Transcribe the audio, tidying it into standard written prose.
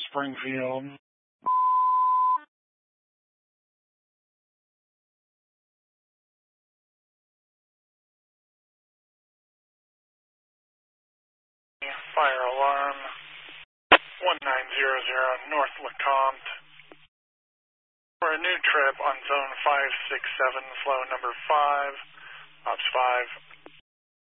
Springfield. Fire alarm 1900 North LeCompte for a new trip on zone 567, flow number 5, ops 5.